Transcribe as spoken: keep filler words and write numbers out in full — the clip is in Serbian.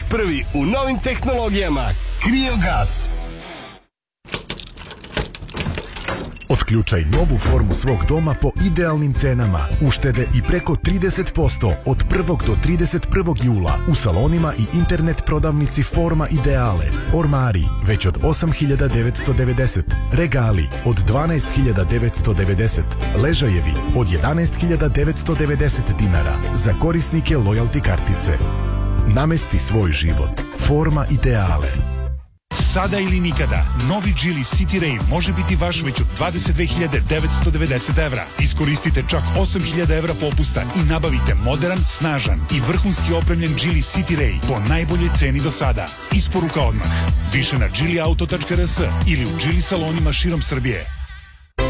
prvi u novim tehnologijama. Kriogas. Otključaj novu formu svog doma po idealnim cenama. Uštede i preko trideset posto od prvog do trideset prvog jula u salonima i internet prodavnici Forma Ideale. Ormari već od osam hiljada devetsto devedeset. Regali od dvanaest hiljada devetsto devedeset. Ležajevi od jedanaest hiljada devetsto devedeset dinara za korisnike lojalty kartice. Namesti svoj život. Forma Ideale. Sada ili nikada, novi Geely City Ray može biti vaš već od dvadeset dve hiljade devetsto devedeset evra. Iskoristite čak osam hiljada evra popusta i nabavite modern, snažan i vrhunski opremljen Geely City Ray po najboljoj ceni do sada. Isporuka odmah. Više na geely auto tačka r s ili u Geely salonima širom Srbije.